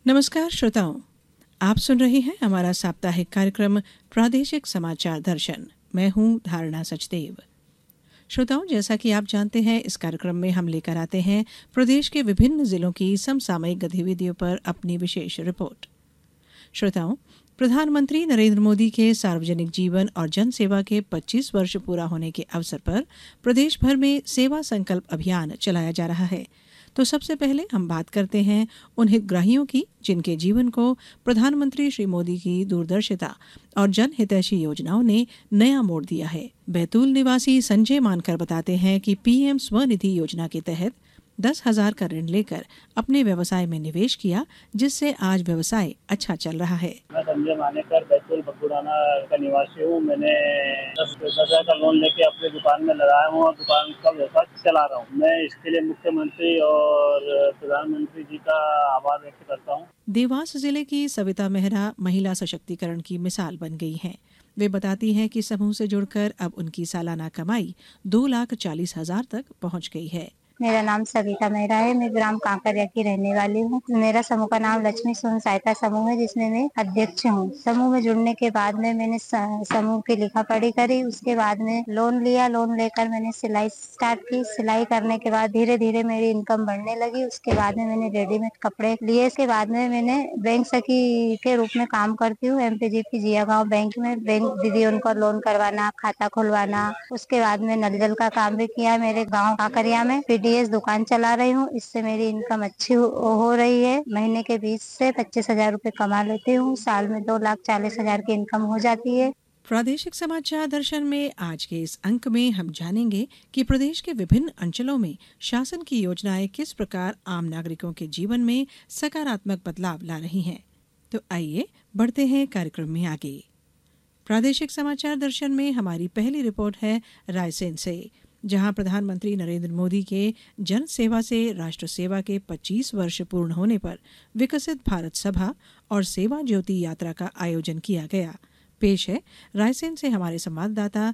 नमस्कार श्रोताओं, आप सुन रहे हैं हमारा साप्ताहिक कार्यक्रम प्रादेशिक समाचार दर्शन। मैं हूं धारणा सचदेव। श्रोताओं, जैसा कि आप जानते हैं, इस कार्यक्रम में हम लेकर आते हैं प्रदेश के विभिन्न जिलों की समसामयिक गतिविधियों पर अपनी विशेष रिपोर्ट। श्रोताओं, प्रधानमंत्री नरेंद्र मोदी के सार्वजनिक जीवन और जन सेवा के 25 वर्ष पूरा होने के अवसर पर प्रदेश भर में सेवा संकल्प अभियान चलाया जा रहा है। तो सबसे पहले हम बात करते हैं उन हितग्राहियों की जिनके जीवन को प्रधानमंत्री श्री मोदी की दूरदर्शिता और जन हितैषी योजनाओं ने नया मोड़ दिया है। बैतूल निवासी संजय मानकर बताते हैं कि पीएम स्वनिधि योजना के तहत 10,000 का ऋण लेकर अपने व्यवसाय में निवेश किया, जिससे आज व्यवसाय अच्छा चल रहा है। मैं संजय मानेकर बैतूल बखुराना का निवासी हूँ। मैंने 10,000 का लोन लेके अपनी दुकान में लगाया हूँ और दुकान का व्यवसाय चला रहा हूँ। मैं इसके लिए मुख्यमंत्री और प्रधानमंत्री जी का आभार व्यक्त करता हूँ। देवास जिले की सविता मेहरा महिला सशक्तिकरण की मिसाल बन गई हैं। वे बताती हैं कि समूह से जुड़कर अब उनकी सालाना कमाई 2,40,000 तक पहुँच गई है। मेरा नाम सविता मेहरा है। मैं ग्राम कांकरिया की रहने वाली हूँ। मेरा समूह का नाम लक्ष्मी स्वयं सहायता समूह है, जिसमें मैं अध्यक्ष हूँ। समूह में जुड़ने के बाद में मैंने समूह की लिखा पढ़ी करी। उसके बाद में लोन लिया। लोन लेकर मैंने सिलाई स्टार्ट की। सिलाई करने के बाद धीरे धीरे मेरी इनकम बढ़ने लगी। उसके बाद में मैंने रेडीमेड कपड़े लिए। इसके बाद में मैंने बैंक सखी के रूप में काम करती हूँ। एमपीजीपी जिया गाँव बैंक में बैंक दीदी उनको लोन करवाना, खाता खुलवाना। उसके बाद में नल जल का काम भी किया मेरे गाँव कांकरिया में। दुकान चला रही हूँ। इससे मेरी इनकम अच्छी हो रही है। महीने के 20 से 25,000 रूपए कमा लेती हूँ। साल में 2,40,000 की इनकम हो जाती है। प्रादेशिक समाचार दर्शन में आज के इस अंक में हम जानेंगे कि प्रदेश के विभिन्न अंचलों में शासन की योजनाएं किस प्रकार आम नागरिकों के जीवन में सकारात्मक बदलाव ला रही हैं। तो आइए बढ़ते हैं कार्यक्रम में आगे। प्रादेशिक समाचार दर्शन में हमारी पहली रिपोर्ट है रायसेन से, जहां प्रधानमंत्री नरेंद्र मोदी के जन सेवा से राष्ट्र सेवा के 25 वर्ष पूर्ण होने पर विकसित भारत सभा और सेवा ज्योति यात्रा का आयोजन किया गया। पेश है रायसेन से हमारे संवाददाता